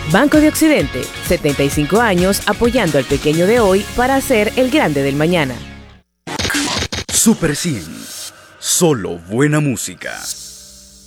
Banco de Occidente, 75 años apoyando al pequeño de hoy para ser el grande del mañana. Super 100. Solo buena música.